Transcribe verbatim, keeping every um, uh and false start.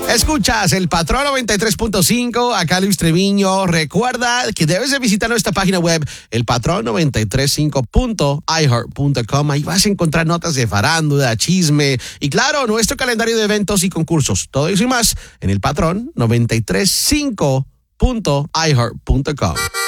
Escuchas el Patrón noventa y tres punto cinco, acá Luis Treviño. Recuerda que debes de visitar nuestra página web, el patrón noventa y tres punto cinco punto i heart punto com. Ahí vas a encontrar notas de farándula, chisme y, claro, nuestro calendario de eventos y concursos. Todo eso y más en el Patrón noventa y tres punto cinco punto i heart punto com.